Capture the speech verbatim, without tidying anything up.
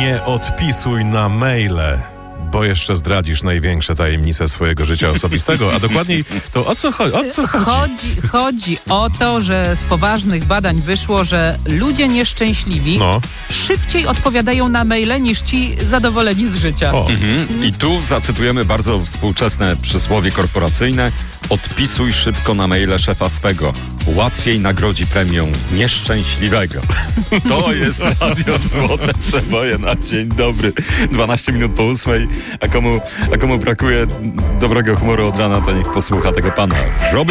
Nie odpisuj na maile, bo jeszcze zdradzisz największe tajemnice swojego życia osobistego, a dokładniej to o co chodzi? O co chodzi? Chodzi, chodzi o to, że z poważnych badań wyszło, że ludzie nieszczęśliwi No. szybciej odpowiadają na maile niż ci zadowoleni z życia. O. Mhm. I tu zacytujemy bardzo współczesne przysłowie korporacyjne. Odpisuj szybko na maile szefa swego. Łatwiej nagrodzi premią nieszczęśliwego. To jest Radio Złote Przeboje na dzień dobry. dwanaście minut po ósmej. A komu, a komu brakuje dobrego humoru od rana, to niech posłucha tego pana. Robi